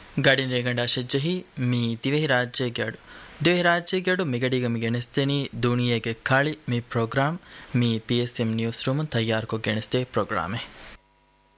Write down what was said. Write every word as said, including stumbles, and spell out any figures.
ಗಾಡಿನ ರೇಗಂಡ ಶೆಜ್ಜಹಿ ಮೀ ದಿವೆಹಿ ರಾಜ್ಯಗ್ಯಾಡು ದಿವೆಹಿ ರಾಜ್ಯಗ್ಯಾಡು ಮಿಗಡಿಗ ಮಿ ಗೆಣಿಸ್ತೇನಿ ದುನಿಯೆಗೆ Kali me program me P S M news ರೂಮನ್ ತಯ್ಯಾರ್ಕೊ ಗೆಣಿಸ್ತೆ ಪ್ರೋಗ್ರಾಮೆ